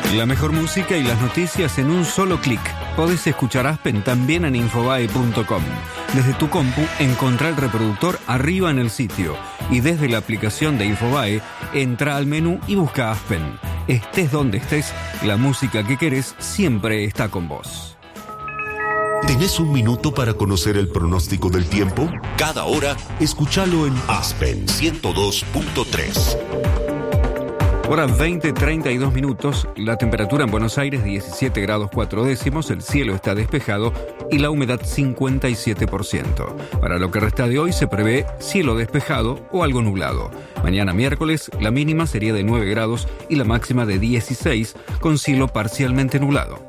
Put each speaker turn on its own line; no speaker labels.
La mejor música y las noticias en un solo clic. Podés escuchar Aspen también en infobae.com. Desde tu compu, encontrá el reproductor arriba en el sitio. Y desde la aplicación de Infobae, entra al menú y busca Aspen. Estés donde estés, la música que querés siempre está con vos.
¿Tenés un minuto para conocer el pronóstico del tiempo? Cada hora, escúchalo en Aspen 102.3.
Hora 20:32 minutos, la temperatura en Buenos Aires 17 grados 4 décimos, el cielo está despejado y la humedad 57%. Para lo que resta de hoy se prevé cielo despejado o algo nublado. Mañana miércoles la mínima sería de 9 grados y la máxima de 16 con cielo parcialmente nublado.